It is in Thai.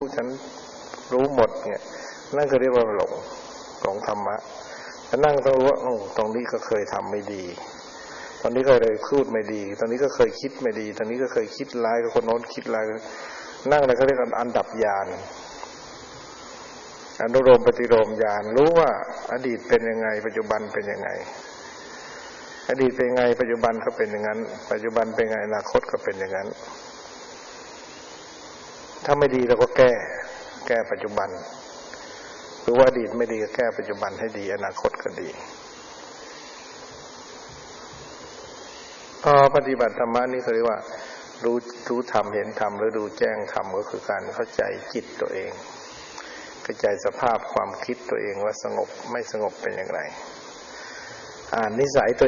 ฉันรู้หมดเนี่ยนั่นก็เรียกว่าหลงธรรมะแต่นั่งต้องรู้ว่าตรงนี้ก็เคยทำไม่ดีตอนนี้ก็เลยพูดไม่ดีตอนนี้ก็เคยคิดไม่ดีตอนนี้ก็เคยคิดร้ายกับคนโน้นคิดร้ายนั่งอะไรเขาเรียกอันดับญาณอนุโลมปฏิโลมญาณรู้ว่าอดีตเป็นยังไงปัจจุบันเป็นยังไงอดีตเป็นยังไงปัจจุบันก็เป็นอย่างนั้นปัจจุบันเป็นยังไงอนาคตก็เป็นอย่างนั้นถ้าไม่ดีเราก็แก้ปัจจุบันหรือว่าอดีตไม่ดีก็แก้ปัจจุบันให้ดีอนาคตก็ดีปฏิบัติธรรมะนี่เขาเรียกว่ารู้ธรรมเห็นธรรมหรือดูแจ้งธรรมก็คือการเข้าใจจิตตัวเองเข้าใจสภาพความคิดตัวเองว่าสงบไม่สงบเป็นอย่างไรอ่านนิสัยตัว